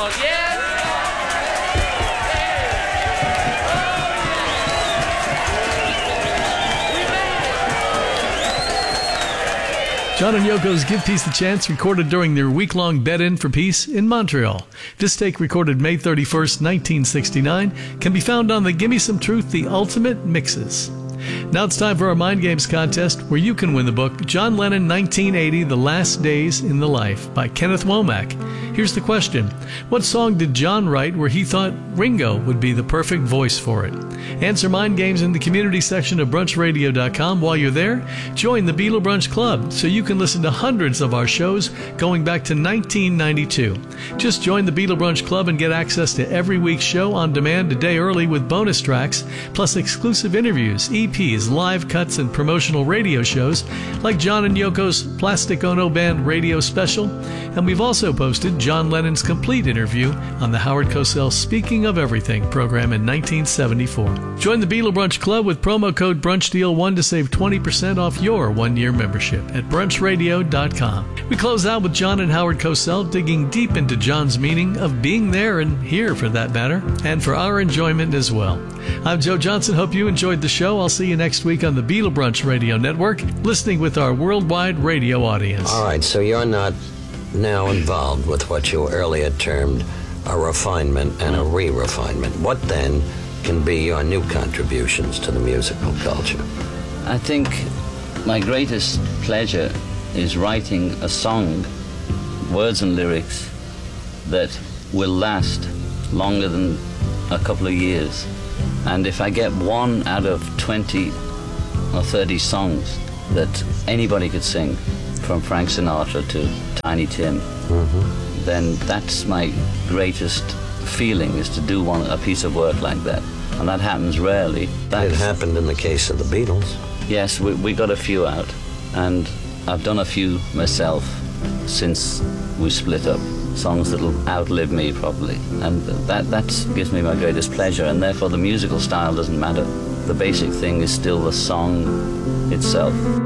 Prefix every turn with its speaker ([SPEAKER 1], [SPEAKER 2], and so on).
[SPEAKER 1] song. Yes!
[SPEAKER 2] John and Yoko's Give Peace a Chance, recorded during their week-long bed-in for peace in Montreal. This take, recorded May 31st, 1969, can be found on the Gimme Some Truth, The Ultimate Mixes. Now it's time for our Mind Games contest, where you can win the book John Lennon 1980, The Last Days in the Life by Kenneth Womack. Here's the question. What song did John write where he thought Ringo would be the perfect voice for it? Answer Mind Games in the community section of brunchradio.com. While you're there, join the Beatle Brunch Club so you can listen to hundreds of our shows going back to 1992. Just join the Beatle Brunch Club and get access to every week's show on demand a day early with bonus tracks, plus exclusive interviews, EPs, live cuts, and promotional radio shows like John and Yoko's Plastic Ono Band radio special. And we've also posted John Lennon's complete interview on the Howard Cosell Speaking of Everything program in 1974. Join the Beatle Brunch Club with promo code BrunchDeal1 to save 20% off your one-year membership at brunchradio.com. We close out with John and Howard Cosell digging deep into John's meaning of being there and here, for that matter, and for our enjoyment as well. I'm Joe Johnson. Hope you enjoyed the show. I'll see you next week on the Beatle Brunch Radio Network, listening with our worldwide radio audience.
[SPEAKER 3] All right, so you're not now involved with what you earlier termed a refinement and a re-refinement. What then can be your new contributions to the musical culture?
[SPEAKER 4] I think my greatest pleasure is writing a song, words and lyrics, that will last longer than a couple of years. And if I get 1 out of 20 or 30 songs that anybody could sing, from Frank Sinatra to Tiny Tim, then that's my greatest feeling, is to do a piece of work like that. And that happens rarely.
[SPEAKER 3] It happened in the case of the Beatles.
[SPEAKER 4] Yes, we got a few out, and I've done a few myself since we split up. Songs that'll outlive me, probably. And that gives me my greatest pleasure, and therefore the musical style doesn't matter. The basic thing is still the song itself.